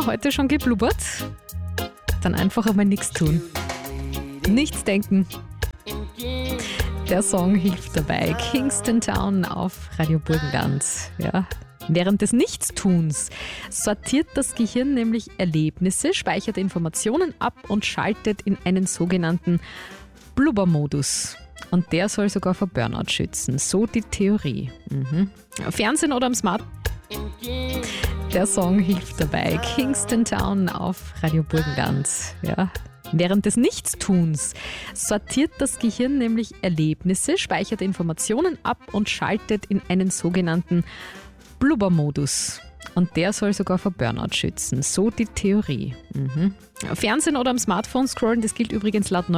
Heute schon geblubbert? Dann einfach einmal nichts tun. Nichts denken. Der Song hilft dabei. Kingston Town auf Radio Burgenland. Ja. Während des Nichtstuns sortiert das Gehirn nämlich Erlebnisse, speichert Informationen ab und schaltet in einen sogenannten Blubbermodus. Und der soll sogar vor Burnout schützen. So die Theorie. Fernsehen oder am Smartphone? Der Song hilft dabei. Kingston Town auf Radio Burgenland. Ja. Während des Nichtstuns sortiert das Gehirn nämlich Erlebnisse, speichert Informationen ab und schaltet in einen sogenannten Blubbermodus. Und der soll sogar vor Burnout schützen. So die Theorie. Fernsehen oder am Smartphone scrollen, das gilt übrigens laut